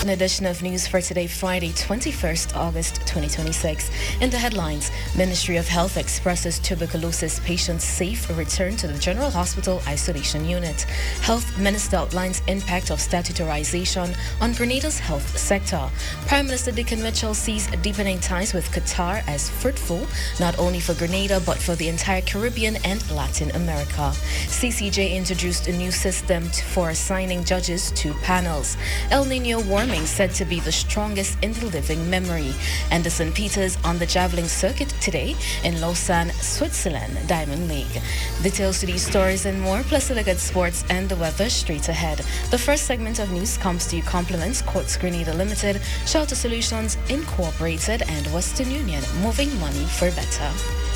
an edition of news for today, Friday, 21st August 2026. In the headlines, Ministry of Health expresses tuberculosis patients safe return to the General Hospital Isolation Unit. Health Minister outlines impact of statutorization on Grenada's health sector. Prime Minister Dickon Mitchell sees deepening ties with Qatar as fruitful, not only for Grenada but for the entire Caribbean and Latin America. CCJ introduced a new system for assigning judges to panels. El Nino warming said to be the strongest in the living memory. And the St. Peter's on the javelin circuit today in Lausanne, Switzerland, Diamond League. Details to these stories and more, plus a look at sports and the weather straight ahead. The first segment of news comes to you compliments Quartz Grenada Limited, Shelter Solutions Incorporated and Western Union, moving money for better.